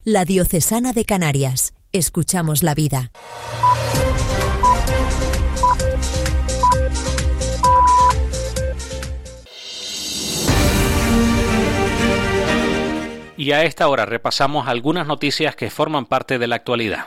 La Diocesana de Canarias. Escuchamos la vida. Y a esta hora repasamos algunas noticias que forman parte de la actualidad.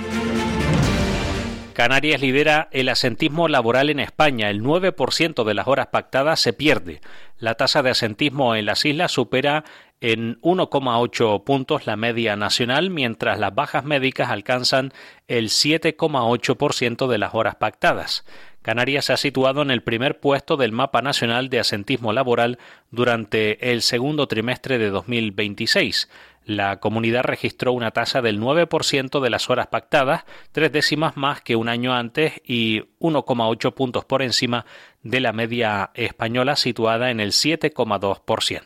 Canarias lidera el asentismo laboral en España. El 9% de las horas pactadas se pierde. La tasa de asentismo en las islas supera en 1,8 puntos la media nacional, mientras las bajas médicas alcanzan el 7,8% de las horas pactadas. Canarias se ha situado en el primer puesto del mapa nacional de asentismo laboral durante el segundo trimestre de 2026. La comunidad registró una tasa del 9% de las horas pactadas, 3 décimas más que un año antes y 1,8 puntos por encima de la media española situada en el 7,2%.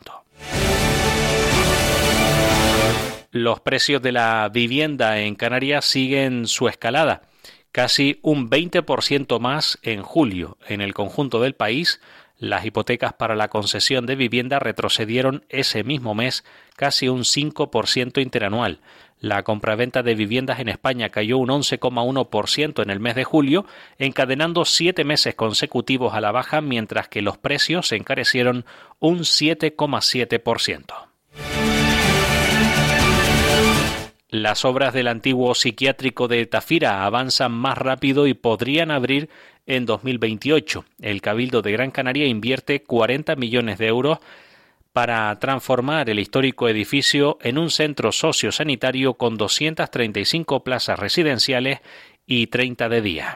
Los precios de la vivienda en Canarias siguen su escalada, casi un 20% más en julio. En el conjunto del país, las hipotecas para la concesión de vivienda retrocedieron ese mismo mes casi un 5% interanual. La compraventa de viviendas en España cayó un 11,1% en el mes de julio, encadenando 7 meses consecutivos a la baja, mientras que los precios se encarecieron un 7,7%. Las obras del antiguo psiquiátrico de Tafira avanzan más rápido y podrían abrir en 2028. El Cabildo de Gran Canaria invierte 40 millones de euros para transformar el histórico edificio en un centro sociosanitario con 235 plazas residenciales y 30 de día.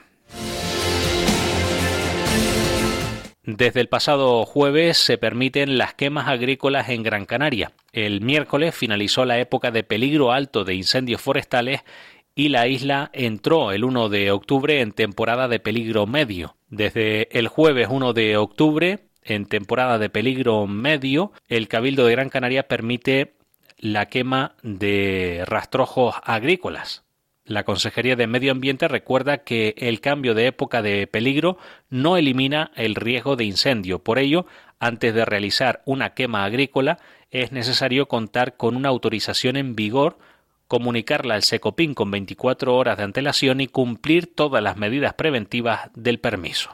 Desde el pasado jueves se permiten las quemas agrícolas en Gran Canaria. El miércoles finalizó la época de peligro alto de incendios forestales y la isla entró el 1 de octubre en temporada de peligro medio. Desde el jueves 1 de octubre, en temporada de peligro medio, el Cabildo de Gran Canaria permite la quema de rastrojos agrícolas. La Consejería de Medio Ambiente recuerda que el cambio de época de peligro no elimina el riesgo de incendio. Por ello, antes de realizar una quema agrícola, es necesario contar con una autorización en vigor, comunicarla al Secopin con 24 horas de antelación y cumplir todas las medidas preventivas del permiso.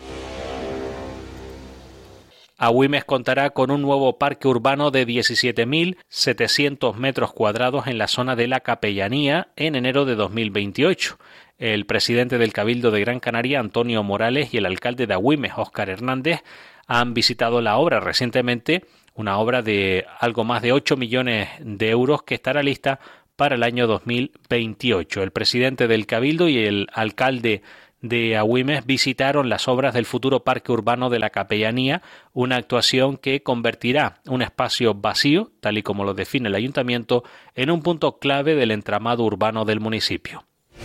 Agüimes contará con un nuevo parque urbano de 17.700 metros cuadrados en la zona de la Capellanía en enero de 2028. El presidente del Cabildo de Gran Canaria, Antonio Morales, y el alcalde de Agüimes, Óscar Hernández, han visitado la obra recientemente, una obra de algo más de 8 millones de euros que estará lista para el año 2028. El presidente del Cabildo y el alcalde de Agüimes visitaron las obras del futuro parque urbano de la Capellanía, una actuación que convertirá un espacio vacío, tal y como lo define el ayuntamiento, en un punto clave del entramado urbano del municipio.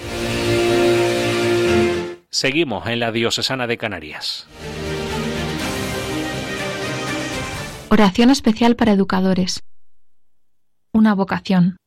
Seguimos en la Diocesana de Canarias. Oración especial para educadores. Una vocación.